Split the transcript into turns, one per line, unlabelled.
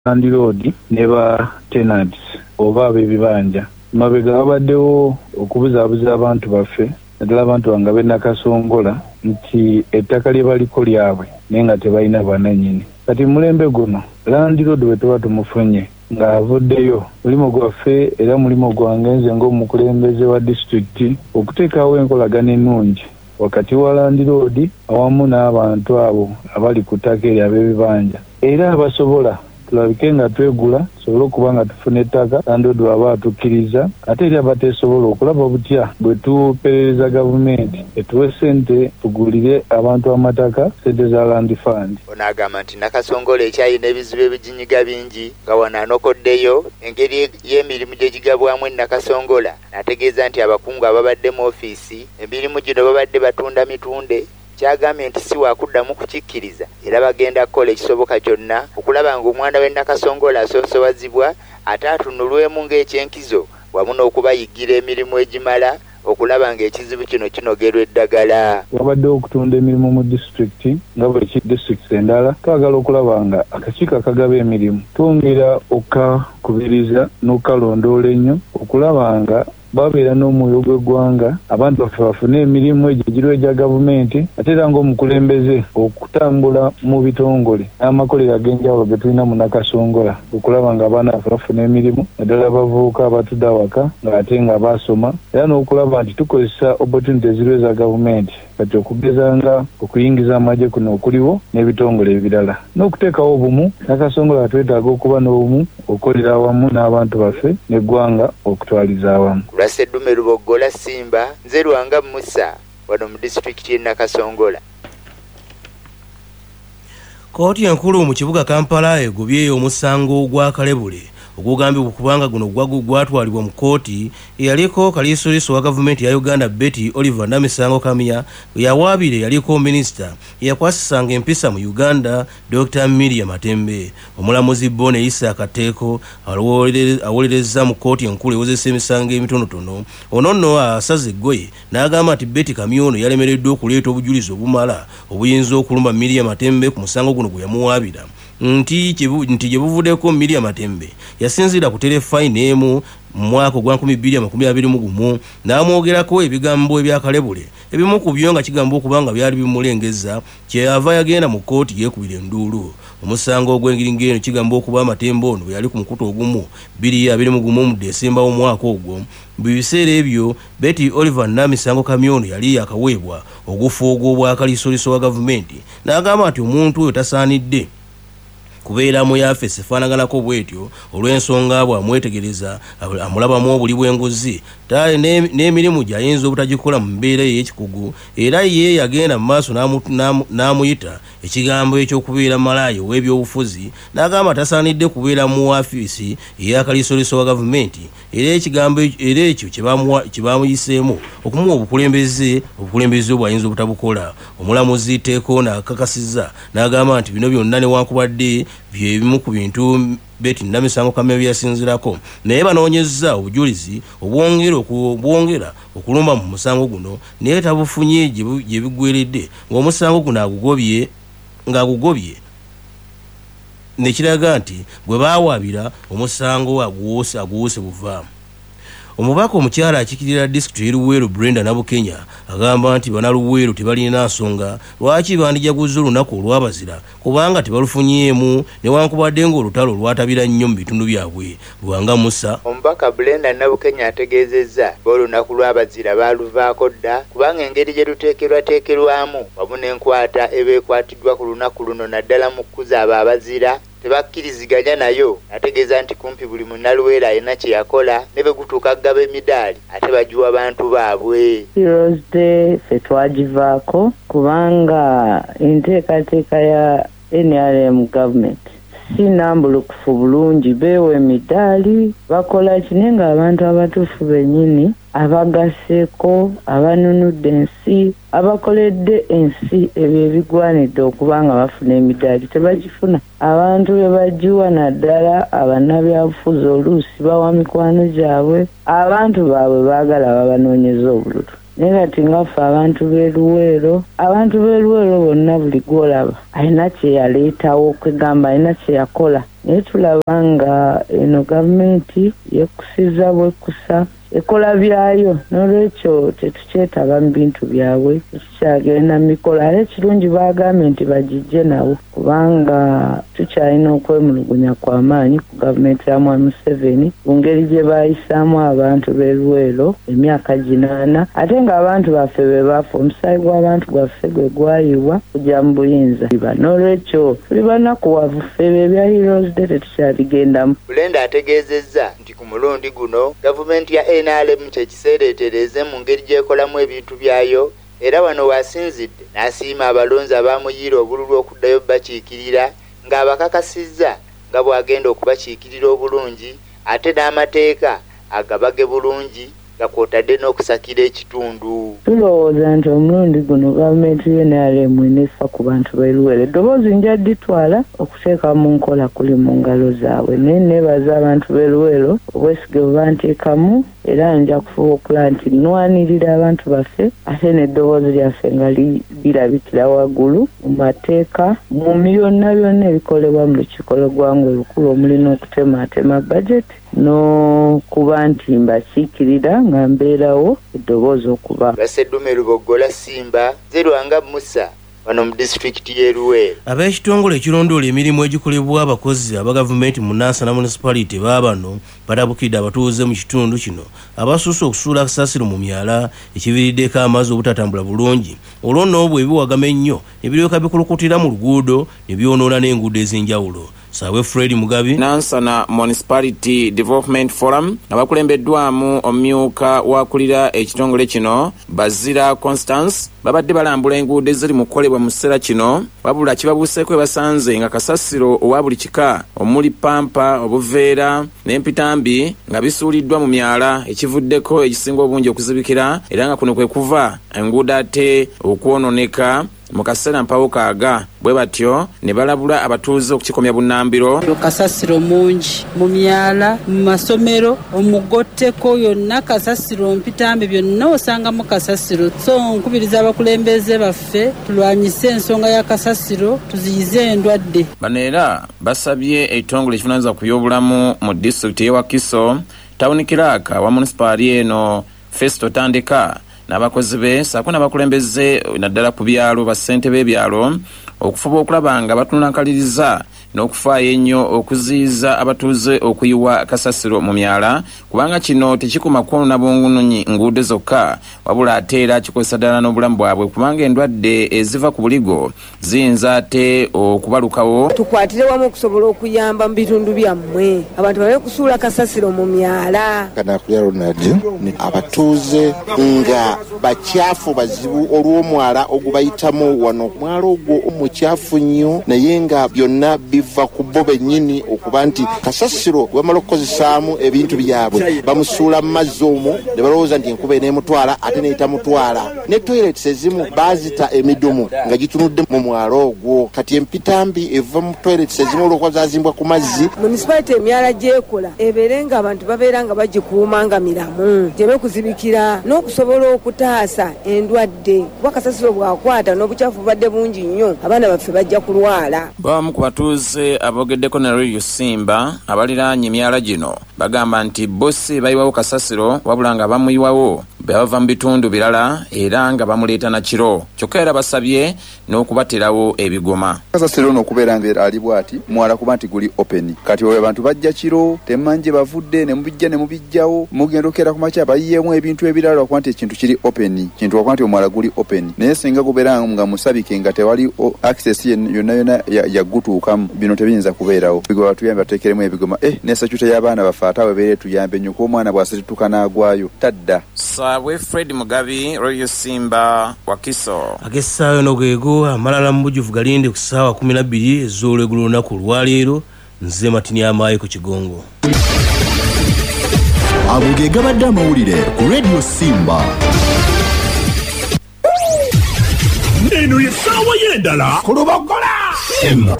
landlord ne ba tenants oba ab'ebibanja. Mabega wabaddewo okubuzaabuza abantu baffe naddala abantu bange ab'e Nakasongola nti ettaka lye baliko lyabwe naye nga tebalina bwanannyini. Kati mulembe guno landlord bwe tuba tumufunye ng'avuddeyo, mulimu gwaffe era mulimu gwange nze ng'omukulembeze wa disitulikiti okuteekawo enkolagana ennungi wakati wa landlord awamu n'abantu abo abali ku ttaka eryo ab'ebibanja, era abasobola tulabike nga twegula tusobole okuba nga tufuna ettaka landlord bw'aba atukkiriza, ate era abateesobola okulaba butya bwe tuperereza gavumenti etuwe ssente tugulire abantu amataka ssente za land fund.
Ono agamba nti Nakasongola ekyalina ebizibu ebiginyiga bingi nga wano anokoddeyo engeri y'emirimu gye gigabwamu e Nakasongola. N'ategeeza nti abakungu ababadde mu ofiisi emirimu gino babadde batunda mitunde, kyagambye nti si wakuddamu kukikkiriza era bagenda kukola ekisoboka kyonna okulaba ng'omwana w'e Nakasongola asonsowazibwa ate atunulwemu ng'ekyenkizo wamu n'okubayiggira emirimu egimala okulaba ng'ekizibu kino kinogerwa eddagala.
Wabaddewo okutunda emirimu mu disitulikiti nga buli disitulikiti endala twagala okulaba nga akakiiko akagaba emirimu twongera okukakubiriza n'okukalondoola ennyo okulaba nga babeera n'omwoyo gw'eggwanga abantu baffe bafune emirimu egyo egiriwo egya gavumenti, ate era ng'omukulembeze okutambula mu bitongole n'amakolero ag'enjawulo ge tulina mu Nakasongola okulaba nga abaana baffe bafuna emirimu naddala abavubuka abatudde awaka ng'ate nga baasoma, era n'okulaba nti tukozesa opportunity eziriwo eza gavumenti kati okugeza nga okuyingiza amagye kuno okuliwo n'ebitongole ebirala n'okuteekawo obumu. Nakasongola twetaaga okuba n'obumu okukolera awamu n'abantu baffe n'eggwanga okutwaliza awamu.
Lwaseddume Luboggola Simba, nze Lwanga Musa wano mu disitulikiti y'e Nakasongola.
Kkooti enkulu mu kibuga Kampala egobye omusango gwa Kalebule ogugambibwa kubanga guno gwatwalibwa mu kkooti eyaliko kaliisoliiso wa gavumenti ya Uganda Betty Oliver Namisango Kamya yawaabire yaliko minisita eyakwasisanga empisa mu Uganda Dr. Miriam Matembe. Omulamuzi Bone Issa Kateeko awolereza mu kkooti enkulu ewozesa emisango emitonotono ono nno asaze eggoye n'agamba nti Betty Kamya ono yalemereddwa okuleeta obujulizi obumala obuyinza okulumba Miriam Matembe ku musango guno gwe yamuwaabira. Nti gye buvuddeko Miriam Matembe yasinzira ku telefayini emu mu mwaka gwa 2021 n'amwogerako ebigambo ebya Kalebule ebimu ku byo nga kigamba okubanga byali bimulengeza kyeyava yagenda mu kkooti yeekubira enduulu. Omusango ogw'engeri ng'eno kigamba okuba Matembe ono bwe yali ku mukutu ogumu 2021 mu Desemba w'omwaka ogwo. Mu biseera ebyo Betty Oliver Namisango Kamya ono yali yakaweebwa ogufuuga obwa kaliisoliiso wa gavumenti n'agamba nti omuntu oyo tasaanidde kubeera mu yafesi efaanaganako bwetyo olw'ensonga bw'amwetegereza amulabamu obuli bw'enguzi taali n'emirimu gy'ayinza obutagikola mu mbeera ey'ekikugu, era ye yagenda mu maaso n'amuyita ekigambo eky'okubeera malaaya ow'ebyobufuzi n'agamba tasaanidde kubeera mu wafisi ey'akaliisoliiso wa gavumenti, era ekyo kye baamuyiseemu okumuwa obukulembeze bw'ayinza obutabukola. Omulamuzi Teeko n'akakasizza n'agamba nti bino byonna newankubadde byebimu ku bintu Betty Namisango Kamya byasinzirako naye banoonyezza obujulizi obwongera okulumba mu musango guno naye tabufunye gye bigweredde ng'omusango guno agugobye nekiraga nti gwe baawaabira omusango aguwuse buvaamu. Omubaka omukyala akikirira disitulikiti y'Luweero Brenda Nabukenya agamba nti bannaluweero tebalina nsonga lwaki bandijaguza olunaku olw'abazira kubanga tebalufunyeemu newankubadde ng'olutalo lwatabira nnyo mu bitundu byabwe. Lwanga Musa.
Omubaka Brenda Nabukenya ategeezezza olunaku lw'abazira baaluvaako dda kubanga engeri gye luteekerwateekerwamu wamu n'enkwata eba ekwatiddwa ku lunaku luno naddala mu kkuza abo abazira tebakkiriziganya nayo. Ategeeza nti kumpi buli munnaluweero alina kye yakola ne bwe gutuuka gaba emidaali ate bagiwa abantu baabwe.
Heroes Day ffe twagivaako kubanga enteekateeka ya NRM gavumenti si nambulukufu bulungi, beewa emidaali bakola kine nga abantu abatuufu bennyini abagaseeko abanunudde ensi abakoledde ensi ebyo ebigwanidde okuba nga bafuna emidaali tebagifuna. Abantu be bagiwa naddala abannabyabufuzi oluusi bawa mikwano gyabwe, abantu baabwe baagala babanoonyeza obululu. Naye kati ngaffe abantu b'Eluweero bonna buli gw'olaba alina kye yaleetawo okwegamba alina kye yakola naye tulaba nga eno gavumenti yekusiza bwekusa ekola byayo, n'olwekyo tetukyetaba mu bintu byabwe, tukyagenda mu mikola. Ate kirungi bagambye nti bagijje nawo, kubanga tukyalina okwemulugunya kw'amaanyi ku gavumenti ya Mwami Museveni ku ngeri gye baayisaamu abantu b'e Luweero emyaka 8, ate ng'abantu baffe be baafa, omusaayi gw'abantu gwaffe gwe gwayibwa kujja mu buyinza. N'olwekyo tuli banakuwavu ffe ebya Heroes Day tetukyabigendamu.
Bulenda ategeezezza nti ku mulundi guno gavumenti ya NRM kyekiseereetereze mu ngeri gy'ekolamu ebintu byayo, era wano wasinzidde n'asiima abalonzi abamuyiira obululu okuddayo bakiikirira, ng'abakakasizza nga bw'agenda okubakiikirira obulungi, ate n'amateeka agabage bulungi nga kw'otadde n'okusakira ekitundu.
Tulowooza nti omulundi guno gavumenti y'NRM eneefa ku bantu b'e Luweero. Eddoboozi nja dditwala okuteeka mu nkola kuli mu ngalo zaabwe, naye neebaza abantu b'e Luweero obwesige bwe banteekamu, era nja kufuba okulaba nti nnwanirira abantu baffe, ate n'eddoboozi lyaffe nga lirabikira waggulu mu mateeka, mu byonna byonna ebikolebwa mu lukiiko lw'eggwanga olukulu omulina okutematema bajeti n'okuba nti mbakiikirira nga mbeerawo eddoboozi okuba.
Baseddume Luboggola Simba, Zerwanga Musa, wano mu disitulikiti y'e Luweero.
Ab'ekitongole ekirondoola emirimu egikolebwa abakozi aba gavumenti mu Nansana municipality baabano batabukidde abatuuze mu kitundu kino abasusse okusuula kasasiro mu myala ekiviiriddeko amazzi obutatambula bulungi, olwo nno bwe biwagama ennyo ne biryoka bikulukutira mu luguudo ne byonoona n'enguudo ez'enjawulo. Sawe Fred Mugabi,
Nansana Municipality Development Forum, abakulembeddwamu omumyuka wakulira ekitongole kino Bazira Constance, babadde balambula enguudo eziri mu kukolebwa mu kiseera kino, wabula kibabuuseeko basanze nga kasasiro owa buli kika omuli pampa, obuveera n'empitambi nga bisuuliddwa mu myala, ekivuddeko ekisinga obungi okuzibikira, era nga kuno kwe kuva enguudo ate okwononeka mu kaseera mpawukaaga. Bwe batyo ne balabula abatuuze okukikomya bunnambiro.
Kasasiro mungi mu myala, mu masomero, omugotteko yonna kasasiro, mpitambi byonna osangamu kasasiro. So nkubiriza abakulembeze baffe tulwanyise ensonga ya kasasiro, tuziyize endwadde. Bano era basabye ekitongole ekivunaanyizibwa ku byobulamu mu disitulikiti y'e Wakiso, tawuni Kiraaka wa munisipaali eno Festo Tandika n'abakozi be ssaako n'abakulembeze naddala ku byalo bassente b'ebyalo okufuba okulaba nga batunankaliriza n'okufaayo ennyo okuziyiza abatuuze okuyiwa kasasiro mu myala, kubanga kino tekikuma kwonona bwongonyi nguudo zokka, wabula ate era kikozesa ddala n'obulamu bwabwe, kubanga endwadde eziva ku buligo ziyinza ate okubalukawo.
Tukwatire wamu okusobola okuyamba mu bitundu byammwe, abantu babe kusuula kasasiro mu myala.
Kanakulya Ronald, abatuuze nga bakyafu bazibu olw'omwala ogubayitamu wano. Omwala ogwo omukyafu nnyo, naye nga byonna biva ku bo bennyini okuba nti kasasiro bwamala okukozesaamu ebintu byabwe bamusuula mu mazzi omwo ne balowooza nti enkuba eneemutwala ate neetamutwala. Ne toilets ezimu baazita emidumu nga gitunudde mu mwalo ogwo, kati empitambi eva mu toilets ezimu olwokuba zaazimbwa ku mazzi.
Municipality emyala gyekola ebeere nga abantu babeera nga bagikuuma nga miramu, gyebe kuzibikira n'okusobola okutaasa endwadde, kuba kasasiro bwakwata n'obukyafu bubadde bungi nnyo abaana baffe bajja kulwala.
Bamu ku batuuze abogeddeko ne Radio Simba abaliraanye emyala gino bagamba nti bossi bayiwawo kasasiro wabula nga bamuyiwawo bava mu bitundu birala era nga bamuleeta na kiro, kyokka era basabye n'okubaterawo ebigoma.
Kasasiro ono okubeera nga ali bw'ati mwala kuba nti guli open, kati oyo abantu bajja kiro temanje bavudde ne mubijja ne mubijjawo mugenda okera ku makya bayiyeemu ebintu ebirala okuba nti ekintu kiri open, kintu okuba nti omwala guli open. Naye singa gubeera nga musabike nga tewali access yonna yagutuukamu, bino tebiyinza kubeerawo. Bigoba tuyambe bateekeremu ebigoma n'esakyuta y'abaana baffe atawe beere tuyambe nnyo kuba omwana bw'asituka n'agwayo tadda.
Sawe Fred Mugabi, Radio Simba, Wakiso.
Agessaayo n'ogeego amalala mu bujjuvu galinde ku ssaawa 12 ez'olweggulo olunaku olwaleero. Nze Matini Amaayi ku Kigongo.
Ago ge gabadde amawulire ku Radio Simba. Eno ye ssaawa y'endala ku Luboggola.